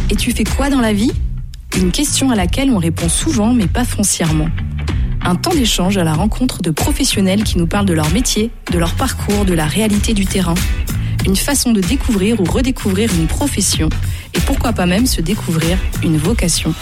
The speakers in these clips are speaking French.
Et tu fais quoi dans la vie ? Une question à laquelle on répond souvent, mais pas foncièrement. Un temps d'échange à la rencontre de professionnels qui nous parlent de leur métier, de leur parcours, de la réalité du terrain. Une façon de découvrir ou redécouvrir une profession. Et pourquoi pas même se découvrir une vocation.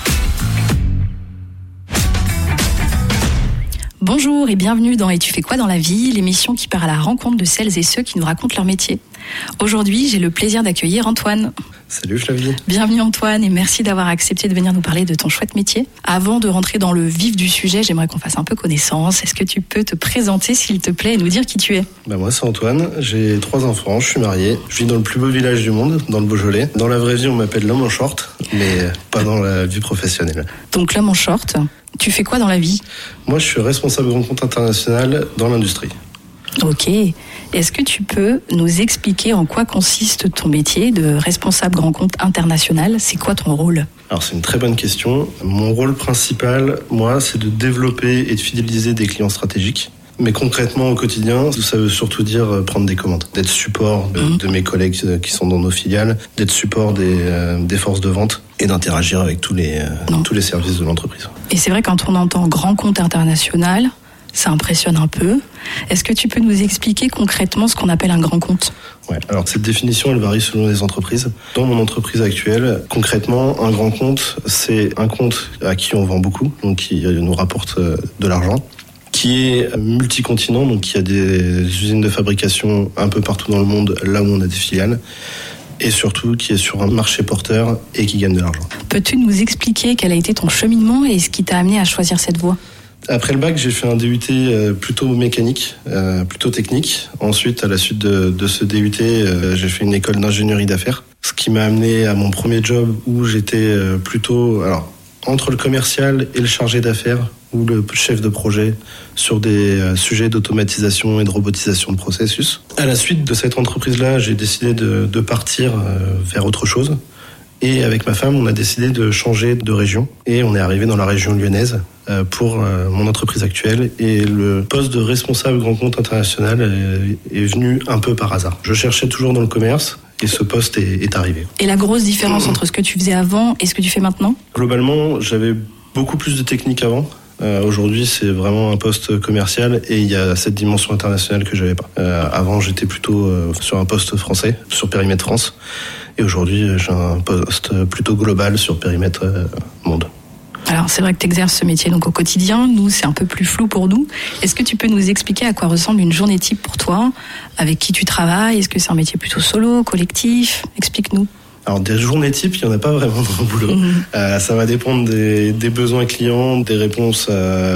Bonjour et bienvenue dans Et tu fais quoi dans la vie, l'émission qui part à la rencontre de celles et ceux qui nous racontent leur métier. Aujourd'hui, j'ai le plaisir d'accueillir Antoine. Salut Flavie. Bienvenue Antoine et merci d'avoir accepté de venir nous parler de ton chouette métier. Avant de rentrer dans le vif du sujet, j'aimerais qu'on fasse un peu connaissance. Est-ce que tu peux te présenter s'il te plaît et nous dire qui tu es ? Moi c'est Antoine, j'ai 3 enfants, je suis marié, je vis dans le plus beau village du monde, dans le Beaujolais. Dans la vraie vie on m'appelle l'homme en short, mais pas dans la vie professionnelle. Donc l'homme en short, tu fais quoi dans la vie ? Moi je suis responsable grand compte international dans l'industrie. Ok. Est-ce que tu peux nous expliquer en quoi consiste ton métier de responsable grand compte international ? C'est quoi ton rôle ? Alors c'est une très bonne question. Mon rôle principal, moi, c'est de développer et de fidéliser des clients stratégiques. Mais concrètement, au quotidien, ça veut surtout dire prendre des commandes, d'être support de mes collègues qui sont dans nos filiales, d'être support des forces de vente et d'interagir avec tous les services de l'entreprise. Et c'est vrai, quand on entend grand compte international, ça impressionne un peu. Est-ce que tu peux nous expliquer concrètement ce qu'on appelle un grand compte ? Ouais, alors cette définition, elle varie selon les entreprises. Dans mon entreprise actuelle, concrètement, un grand compte, c'est un compte à qui on vend beaucoup, donc qui nous rapporte de l'argent, qui est multicontinent, donc qui a des usines de fabrication un peu partout dans le monde, là où on a des filiales, et surtout qui est sur un marché porteur et qui gagne de l'argent. Peux-tu nous expliquer quel a été ton cheminement et ce qui t'a amené à choisir cette voie ? Après le bac, j'ai fait un DUT plutôt mécanique, plutôt technique. Ensuite, à la suite de ce DUT, j'ai fait une école d'ingénierie d'affaires. Ce qui m'a amené à mon premier job où j'étais plutôt entre le commercial et le chargé d'affaires ou le chef de projet sur des sujets d'automatisation et de robotisation de processus. À la suite de cette entreprise-là, j'ai décidé de partir vers autre chose. Et avec ma femme, on a décidé de changer de région. Et on est arrivé dans la région lyonnaise pour mon entreprise actuelle. Et le poste de responsable grand compte international est venu un peu par hasard. Je cherchais toujours dans le commerce et ce poste est arrivé. Et la grosse différence entre ce que tu faisais avant et ce que tu fais maintenant ? Globalement, j'avais beaucoup plus de technique avant. Aujourd'hui, c'est vraiment un poste commercial et il y a cette dimension internationale que j'avais pas. Avant, j'étais plutôt sur un poste français, sur périmètre France. Et aujourd'hui, j'ai un poste plutôt global sur périmètre monde. Alors, c'est vrai que tu exerces ce métier donc au quotidien. Nous, c'est un peu plus flou pour nous. Est-ce que tu peux nous expliquer à quoi ressemble une journée type pour toi ? Avec qui tu travailles ? Est-ce que c'est un métier plutôt solo, collectif ? Explique-nous. Alors, des journées types, il n'y en a pas vraiment dans le boulot. Ça va dépendre des besoins clients, des réponses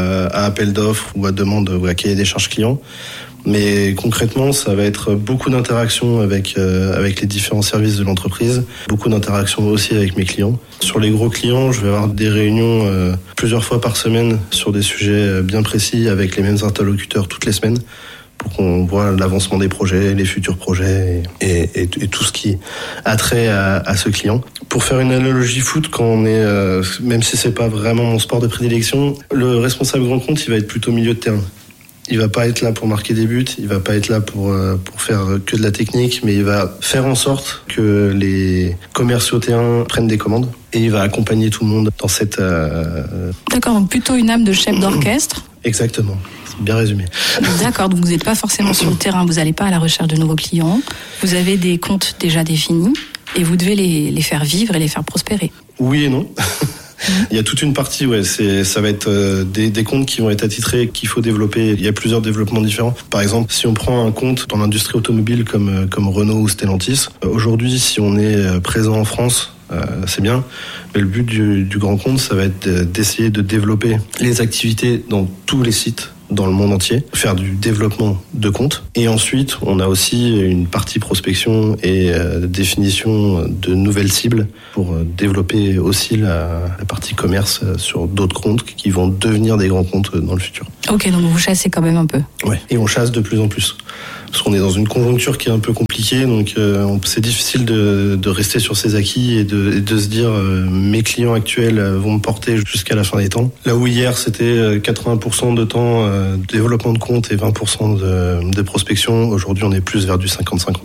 à appel d'offres ou à demande ou à cahier des charges clients. Mais concrètement, ça va être beaucoup d'interactions avec les différents services de l'entreprise, beaucoup d'interactions aussi avec mes clients. Sur les gros clients, je vais avoir des réunions plusieurs fois par semaine sur des sujets bien précis avec les mêmes interlocuteurs toutes les semaines pour qu'on voit l'avancement des projets, les futurs projets et tout ce qui a trait à ce client. Pour faire une analogie foot, quand on est, même si c'est pas vraiment mon sport de prédilection, le responsable grand compte, il va être plutôt milieu de terrain. Il va pas être là pour marquer des buts, il va pas être là pour faire que de la technique, mais il va faire en sorte que les commerciaux terrain prennent des commandes et il va accompagner tout le monde dans cette... D'accord, donc plutôt une âme de chef d'orchestre. Exactement, c'est bien résumé. D'accord, donc vous n'êtes pas forcément sur le terrain, vous n'allez pas à la recherche de nouveaux clients, vous avez des comptes déjà définis et vous devez les faire vivre et les faire prospérer. Oui et non. Il y a toute une partie, ça va être des comptes qui vont être attitrés, qu'il faut développer. Il y a plusieurs développements différents. Par exemple, si on prend un compte dans l'industrie automobile comme Renault ou Stellantis, aujourd'hui, si on est présent en France, c'est bien. Mais le but du grand compte, ça va être d'essayer de développer les activités dans tous les sites dans le monde entier, faire du développement de comptes. Et ensuite, on a aussi une partie prospection et définition de nouvelles cibles pour développer aussi la partie commerce sur d'autres comptes qui vont devenir des grands comptes dans le futur. Ok, donc vous chassez quand même un peu. Ouais, et on chasse de plus en plus. Parce qu'on est dans une conjoncture qui est un peu compliquée, donc c'est difficile de rester sur ses acquis et de se dire mes clients actuels vont me porter jusqu'à la fin des temps. Là où hier c'était 80% de temps développement de compte et 20% de prospection, aujourd'hui on est plus vers du 50-50.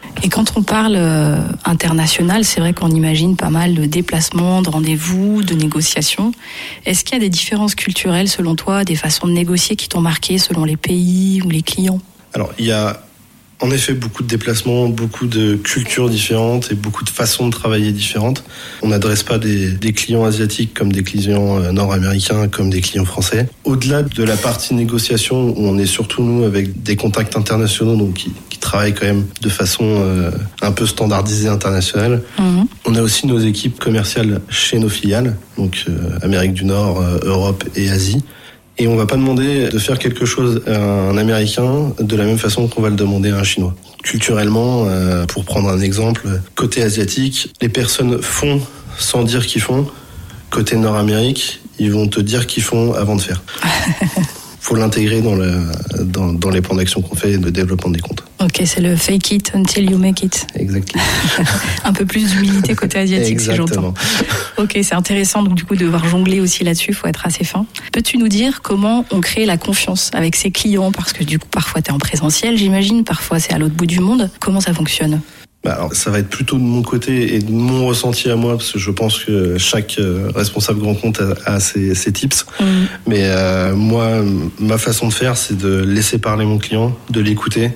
Et quand on parle international, c'est vrai qu'on imagine pas mal de déplacements, de rendez-vous, de négociations. Est-ce qu'il y a des différences culturelles selon toi, des façons de négocier qui t'ont marqué selon les pays ou les clients ? Alors, il y a en effet beaucoup de déplacements, beaucoup de cultures différentes et beaucoup de façons de travailler différentes. On n'adresse pas des clients asiatiques comme des clients nord-américains, comme des clients français. Au-delà de la partie négociation, où on est surtout, nous, avec des contacts internationaux, donc qui travaillent quand même de façon un peu standardisée internationale. On a aussi nos équipes commerciales chez nos filiales, donc Amérique du Nord, Europe et Asie. Et on va pas demander de faire quelque chose à un Américain de la même façon qu'on va le demander à un Chinois. Culturellement, pour prendre un exemple, côté asiatique, les personnes font sans dire qu'ils font. Côté Nord-Amérique, ils vont te dire qu'ils font avant de faire. Faut l'intégrer dans les plans d'action qu'on fait de développement des comptes. Ok, c'est le fake it until you make it. Exactement. Un peu plus d'humilité côté asiatique, exactement. Si j'entends. Ok, c'est intéressant donc du coup de devoir jongler aussi là-dessus, faut être assez fin. Peux-tu nous dire comment on crée la confiance avec ses clients ? Parce que du coup parfois t'es en présentiel, j'imagine, parfois c'est à l'autre bout du monde. Comment ça fonctionne ? Alors, ça va être plutôt de mon côté et de mon ressenti à moi, parce que je pense que chaque responsable grand compte a ses tips. Mais moi, ma façon de faire, c'est de laisser parler mon client, de l'écouter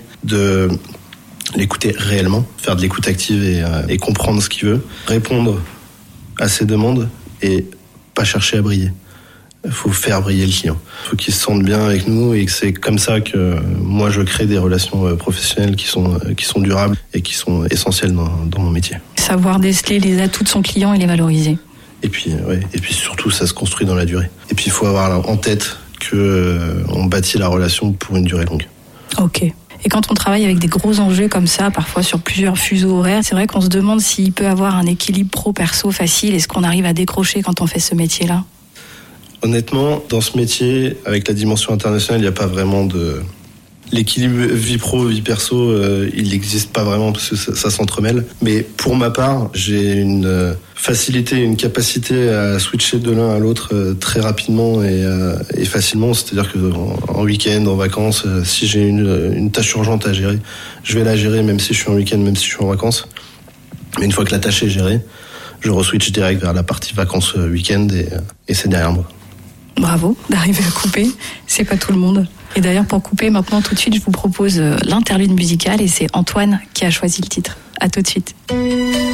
réellement, faire de l'écoute active et comprendre ce qu'il veut, répondre à ses demandes et pas chercher à briller. Il faut faire briller le client. Il faut qu'il se sente bien avec nous et que c'est comme ça que moi je crée des relations professionnelles qui sont durables et qui sont essentielles dans mon métier. Savoir déceler les atouts de son client et les valoriser. Et puis surtout ça se construit dans la durée. Et puis il faut avoir en tête qu'on bâtit la relation pour une durée longue. Ok. Et quand on travaille avec des gros enjeux comme ça, parfois sur plusieurs fuseaux horaires, c'est vrai qu'on se demande s'il peut avoir un équilibre pro-perso facile. Est-ce qu'on arrive à décrocher quand on fait ce métier-là ? Honnêtement, dans ce métier, avec la dimension internationale, il n'y a pas vraiment de... L'équilibre vie pro, vie perso, il n'existe pas vraiment parce que ça s'entremêle. Mais pour ma part, j'ai une facilité, une capacité à switcher de l'un à l'autre très rapidement et facilement. C'est-à-dire qu'en week-end, en vacances, si j'ai une tâche urgente à gérer, je vais la gérer même si je suis en week-end, même si je suis en vacances. Mais une fois que la tâche est gérée, je re-switch direct vers la partie vacances week-end et c'est derrière moi. Bravo d'arriver à couper, c'est pas tout le monde. Et d'ailleurs pour couper maintenant tout de suite, je vous propose l'interlude musicale et c'est Antoine qui a choisi le titre. À tout de suite.